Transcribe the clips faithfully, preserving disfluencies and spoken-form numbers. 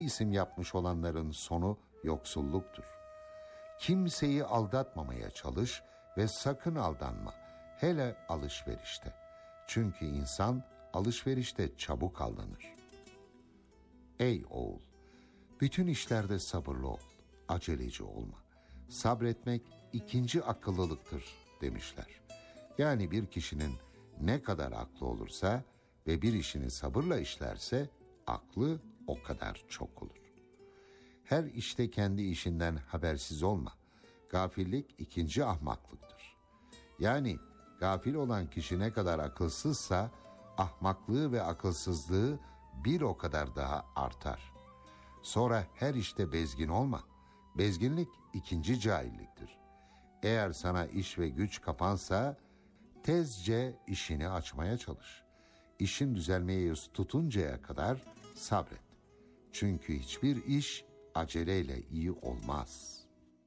isim yapmış olanların sonu yoksulluktur. Kimseyi aldatmamaya çalış ve sakın aldanma, hele alışverişte. Çünkü insan alışverişte çabuk aldanır. Ey oğul, bütün işlerde sabırlı ol, aceleci olma. Sabretmek ikinci akıllılıktır demişler. Yani bir kişinin ne kadar aklı olursa ve bir işini sabırla işlerse aklı o kadar çok olur. Her işte kendi işinden habersiz olma. Gafillik ikinci ahmaklıktır. Yani gafil olan kişi ne kadar akılsızsa ahmaklığı ve akılsızlığı bir o kadar daha artar. Sonra her işte bezgin olma. Bezginlik ikinci cahilliktir. Eğer sana iş ve güç kapansa tezce işini açmaya çalış. İşin düzelmeye yüz tutuncaya kadar sabret. Çünkü hiçbir iş aceleyle iyi olmaz.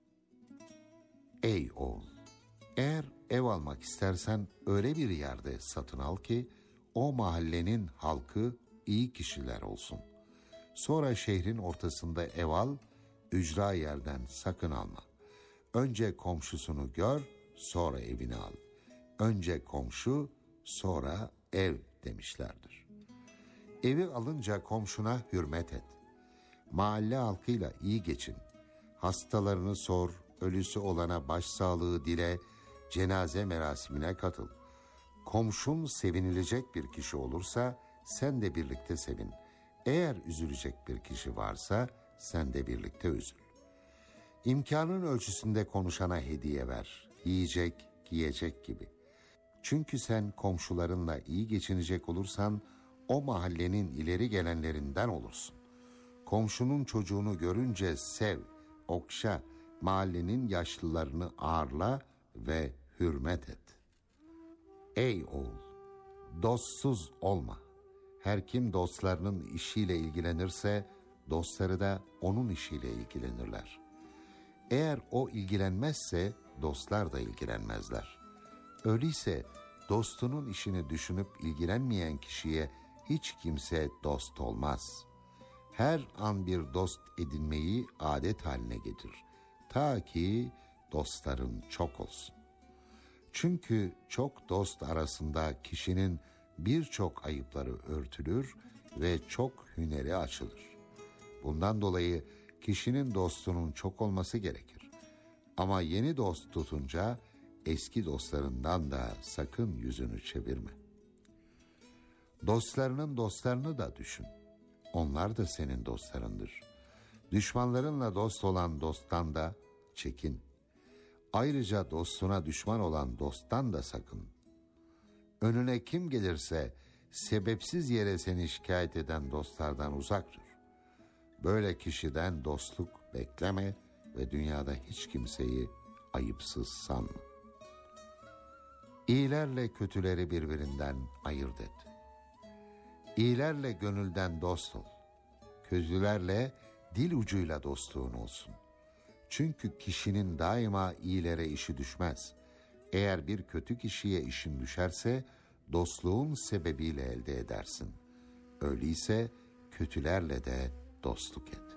Ey oğul, eğer ev almak istersen öyle bir yerde satın al ki o mahallenin halkı iyi kişiler olsun. Sonra şehrin ortasında ev al, ücra yerden sakın alma. Önce komşusunu gör, sonra evini al. Önce komşu, sonra ev demişlerdir. Evi alınca komşuna hürmet et. Mahalle halkıyla iyi geçin. Hastalarını sor, ölüsü olana başsağlığı dile, cenaze merasimine katıl. Komşun sevinilecek bir kişi olursa sen de birlikte sevin. Eğer üzülecek bir kişi varsa sen de birlikte üzül. İmkanın ölçüsünde konuşana hediye ver. Yiyecek, giyecek gibi. Çünkü sen komşularınla iyi geçinecek olursan o mahallenin ileri gelenlerinden olursun. Komşunun çocuğunu görünce sev, okşa, mahallenin yaşlılarını ağırla ve hürmet et. Ey oğul, dostsuz olma. Her kim dostlarının işiyle ilgilenirse dostları da onun işiyle ilgilenirler. Eğer o ilgilenmezse dostlar da ilgilenmezler. Öyleyse dostunun işini düşünüp ilgilenmeyen kişiye hiç kimse dost olmaz. Her an bir dost edinmeyi adet haline getir. Ta ki dostların çok olsun. Çünkü çok dost arasında kişinin birçok ayıpları örtülür ve çok hüneri açılır. Bundan dolayı kişinin dostunun çok olması gerekir. Ama yeni dost tutunca eski dostlarından da sakın yüzünü çevirme. Dostlarının dostlarını da düşün. Onlar da senin dostlarındır. Düşmanlarınla dost olan dosttan da çekin. Ayrıca dostuna düşman olan dosttan da sakın. Önüne kim gelirse sebepsiz yere seni şikayet eden dostlardan uzak dur. Böyle kişiden dostluk bekleme ve dünyada hiç kimseyi ayıpsız sanma. İyilerle kötüleri birbirinden ayırt et. İyilerle gönülden dost ol. Kötülerle dil ucuyla dostluğun olsun. Çünkü kişinin daima iyilere işi düşmez. Eğer bir kötü kişiye işin düşerse dostluğun sebebiyle elde edersin. Öyleyse kötülerle de dostluk et.